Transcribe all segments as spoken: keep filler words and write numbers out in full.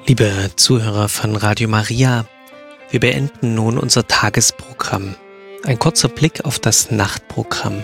Liebe Zuhörer von Radio Maria, wir beenden nun unser Tagesprogramm. Ein kurzer Blick auf das Nachtprogramm.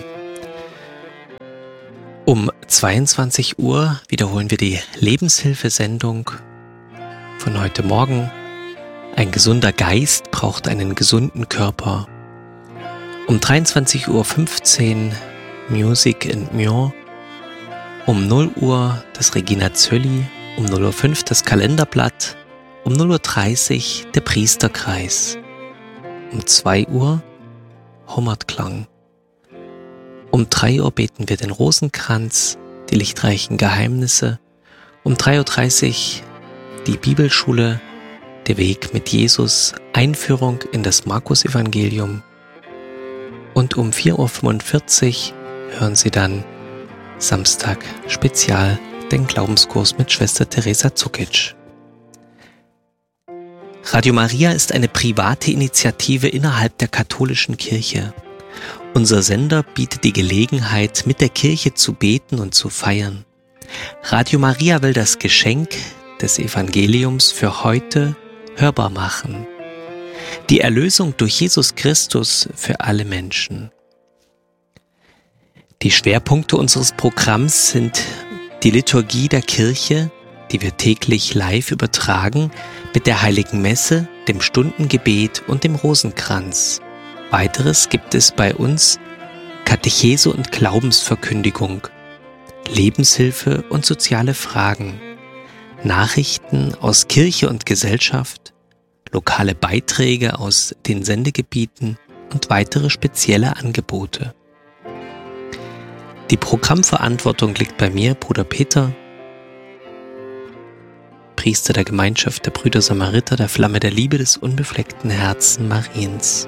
Um zweiundzwanzig Uhr wiederholen wir die Lebenshilfesendung von heute Morgen. Ein gesunder Geist braucht einen gesunden Körper. Um dreiundzwanzig Uhr fünfzehn Music and More. Um null Uhr das Regina Zölli. Um null Uhr fünf das Kalenderblatt, um null Uhr dreißig der Priesterkreis, um zwei Uhr Hommertklang. Um drei Uhr beten wir den Rosenkranz, die lichtreichen Geheimnisse, um drei Uhr dreißig die Bibelschule, der Weg mit Jesus, Einführung in das Markus-Evangelium und um vier Uhr fünfundvierzig hören Sie dann Samstag Spezial den Glaubenskurs mit Schwester Teresa Zukic. Radio Maria ist eine private Initiative innerhalb der katholischen Kirche. Unser Sender bietet die Gelegenheit, mit der Kirche zu beten und zu feiern. Radio Maria will das Geschenk des Evangeliums für heute hörbar machen. Die Erlösung durch Jesus Christus für alle Menschen. Die Schwerpunkte unseres Programms sind die Liturgie der Kirche, die wir täglich live übertragen, mit der Heiligen Messe, dem Stundengebet und dem Rosenkranz. Weiteres gibt es bei uns Katechese und Glaubensverkündigung, Lebenshilfe und soziale Fragen, Nachrichten aus Kirche und Gesellschaft, lokale Beiträge aus den Sendegebieten und weitere spezielle Angebote. Die Programmverantwortung liegt bei mir, Bruder Peter, Priester der Gemeinschaft der Brüder Samariter, der Flamme der Liebe des unbefleckten Herzen Mariens.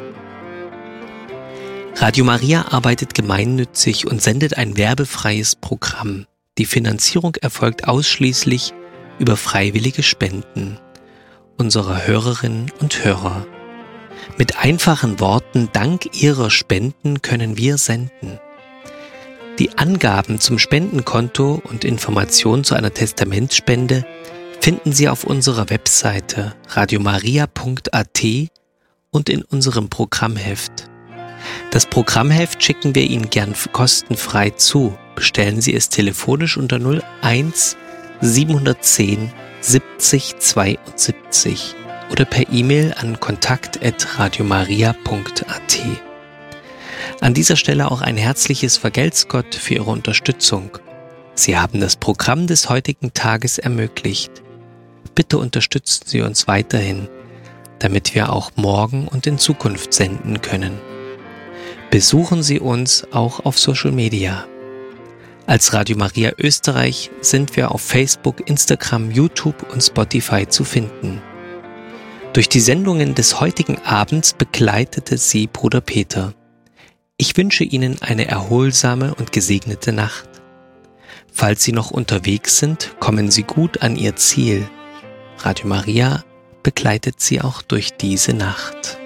Radio Maria arbeitet gemeinnützig und sendet ein werbefreies Programm. Die Finanzierung erfolgt ausschließlich über freiwillige Spenden unserer Hörerinnen und Hörer. Mit einfachen Worten, dank ihrer Spenden können wir senden. Die Angaben zum Spendenkonto und Informationen zu einer Testamentsspende finden Sie auf unserer Webseite radiomaria punkt a t und in unserem Programmheft. Das Programmheft schicken wir Ihnen gern kostenfrei zu. Bestellen Sie es telefonisch unter null eins siebenhundertzehn siebzig zweiundsiebzig oder per E-Mail an kontakt at radiomaria punkt a t. An dieser Stelle auch ein herzliches Vergelt's Gott für Ihre Unterstützung. Sie haben das Programm des heutigen Tages ermöglicht. Bitte unterstützen Sie uns weiterhin, damit wir auch morgen und in Zukunft senden können. Besuchen Sie uns auch auf Social Media. Als Radio Maria Österreich sind wir auf Facebook, Instagram, YouTube und Spotify zu finden. Durch die Sendungen des heutigen Abends begleitete Sie Bruder Peter. Ich wünsche Ihnen eine erholsame und gesegnete Nacht. Falls Sie noch unterwegs sind, kommen Sie gut an Ihr Ziel. Radio Maria begleitet Sie auch durch diese Nacht.